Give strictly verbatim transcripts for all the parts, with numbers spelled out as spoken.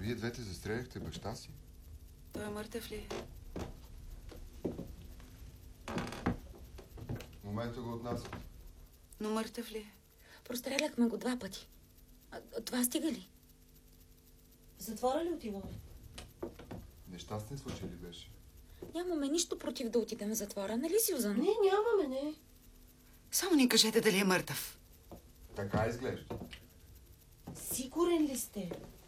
Вие двете застреляхте баща си? Той е мъртъв ли? В момента го отнасят. Но мъртъв ли? Простреляхме го два пъти. А, това стига ли? В затвора ли отиваме? Нещастен случай ли беше? Нямаме нищо против да отидем в затвора, нали, Сюзан? Не, нямаме, не. Само ни кажете дали е мъртъв. Така изглежда. Сигурен ли сте?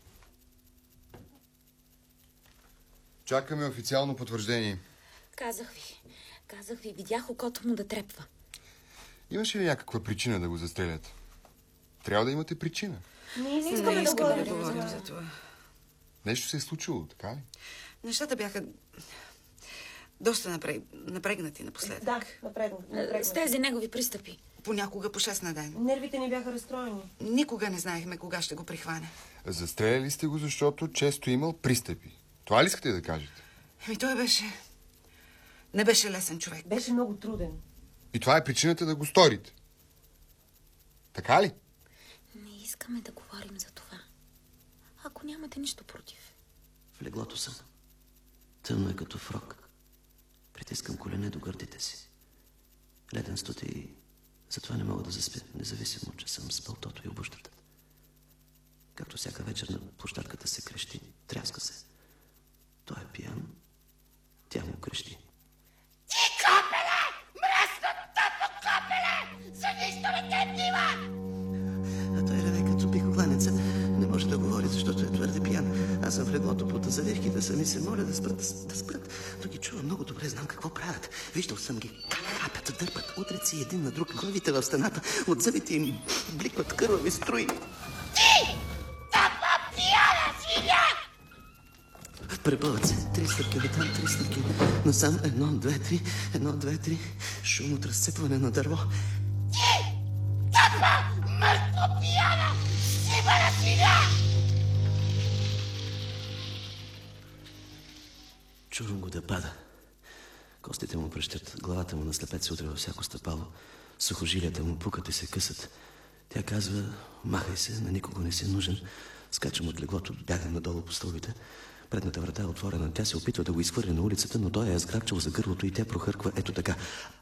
Чакаме официално потвърждение. Казах ви. Казах ви, видях окото му да трепва. Имаше ли някаква причина да го застрелят? Трябва да имате причина. Ние не искаме, не да, искаме говорим да говорим за за това. това. Нещо се е случило, така ли? Нещата бяха доста напрег... напрегнати напоследък. Да, напрегна. С тези негови пристъпи. Понякога по шест на ден. Нервите ни бяха разстроени. Никога не знаехме кога ще го прихване. Застреляли сте го, защото често имал пристъпи. Това ли искате да кажете? Ами той беше... Не беше лесен човек. Беше много труден. И това е причината да го сторите. Така ли? Не искаме да говорим за това. Ако нямате нищо против. В леглото съм. Тъмно е като фрок. Притискам колене до гърдите си. Леден стоти и затова не мога да заспя, независимо, че съм с пълтото и обущата. Както всяка вечер на площадката се крещи, тряска се. Той е пиян, тя му крещи. Ти, копеле! Мръсно тъпо копеле! За нищо не те бива! А той реве като бикокланеца. Не може да говори, защото е твърде пиян. Аз съм в леглото под завивките, сами се моля да спрат, да спрат. Но ги чувам много добре, знам какво правят. Виждал съм ги как хапят, дърпат, утрици един на друг, главите в стената. От зъбите им бликват кървави струи. Ти! Тъпа пияна свиня! Препъват се. Три стъпки витам, три стъпки. Насам едно, две, три, едно, две, три. Шум от разцепване на дърво. Ти! Тъпа мъртво пияна! Сибана свиня! Чувам го да пада. Костите му пръщят, главата му на слепец се утре във всяко стъпало. Сухожилията му пукат и се късат. Тя казва, махай се, на никого не си нужен. Скачам от леглото, бягам надолу по стълбите. Предната врата е отворена. Тя се опитва да го изхвърли на улицата, но той е сграбчал за гърлото и тя прохърква ето така.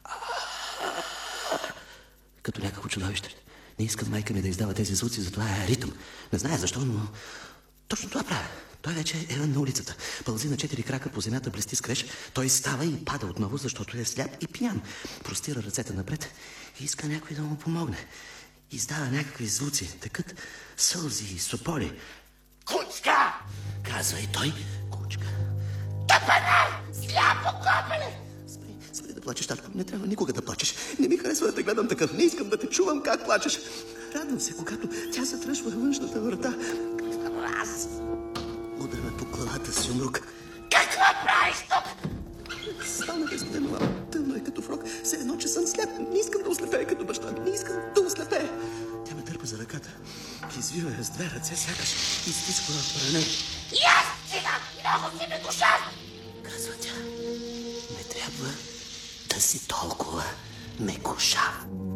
Като някакво чудовище. Не искам майка ми да издава тези звуци, затова е ритъм. Не знае защо, но точно това правя. Той вече е на улицата. Пълзи на четири крака по земята, блести с креш. Той става и пада отново, защото е сляп и пиян. Простира ръцете напред и иска някой да му помогне. Издава някакви звуци. Текат сълзи и сополи. Кучка! Казва и той. Кучка. Тъпанар! Сляпо копеле! Спри, спри да плачеш, татко. Не трябва никога да плачеш. Не ми харесва да те гледам такъв. Не искам да те чувам как плачеш. Радвам се, когато тя затръшва външната врата. Аз! Удряме по главата с юмрук. Какво правиш тук? Стана безстенова. Тъмно е като фрок. Все едно, че съм сляп. Не искам да ослепея като баща. Не искам да ослепея. Тя ме дърпа за ръката. Извива я с две ръце, сякаш изтисква в ране. И аз стига! Много си ме душав! Казва тя. Не трябва да си толкова мекуша.